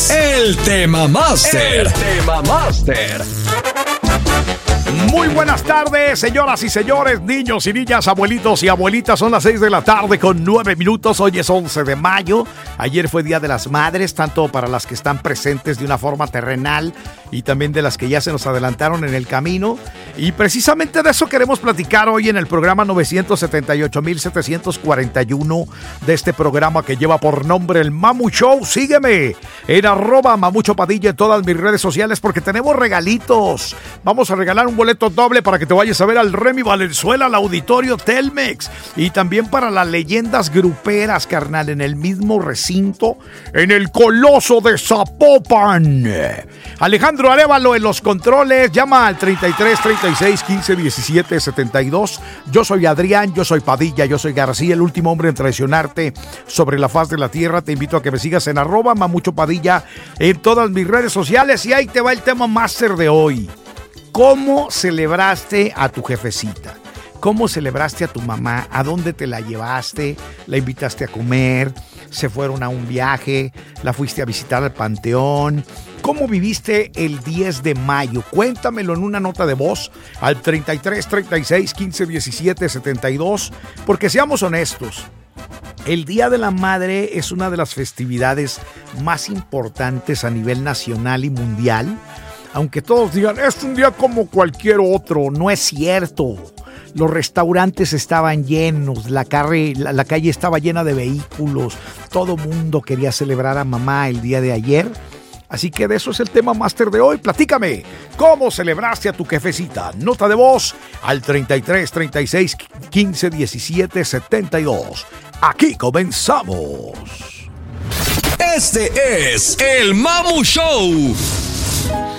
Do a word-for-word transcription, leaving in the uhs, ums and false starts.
el Tema Master. El Tema Master. Muy buenas tardes, señoras y señores, niños y niñas, abuelitos y abuelitas. Son las seis de la tarde con nueve minutos. Hoy es once de mayo. Ayer fue Día de las Madres, tanto para las que están presentes de una forma terrenal y también de las que ya se nos adelantaron en el camino. Y precisamente de eso queremos platicar hoy en el programa novecientos setenta y ocho mil setecientos cuarenta y uno de este programa que lleva por nombre El Mamu Show. Sígueme en arroba Mamucho Padilla en todas mis redes sociales porque tenemos regalitos. Vamos a regalar un boleto doble para que te vayas a ver al Remy Valenzuela, al Auditorio Telmex, y también para las leyendas gruperas, carnal, en el mismo recinto, en el Coloso de Zapopan. Alejandro Arévalo en los controles. Llama al treinta y tres, treinta y seis, quince, diecisiete, setenta y dos. Yo soy Adrián, yo soy Padilla, yo soy García, el último hombre en traicionarte sobre la faz de la tierra. Te invito a que me sigas en arroba Mamucho Padilla en todas mis redes sociales. Y ahí te va el tema máster de hoy. ¿Cómo celebraste a tu jefecita? ¿Cómo celebraste a tu mamá? ¿A dónde te la llevaste? ¿La invitaste a comer? ¿Se fueron a un viaje? ¿La fuiste a visitar al panteón? ¿Cómo viviste el diez de mayo? Cuéntamelo en una nota de voz al treinta y tres, treinta y seis, quince, diecisiete, setenta y dos. Porque seamos honestos, el Día de la Madre es una de las festividades más importantes a nivel nacional y mundial. Aunque todos digan, es un día como cualquier otro, no es cierto. Los restaurantes estaban llenos, la, carre, la, la calle estaba llena de vehículos, todo mundo quería celebrar a mamá el día de ayer. Así que de eso es el tema máster de hoy. Platícame, ¿cómo celebraste a tu jefecita? Nota de voz al treinta y tres, treinta y seis, quince, diecisiete, setenta y dos. Aquí comenzamos. Este es el Mamu Show.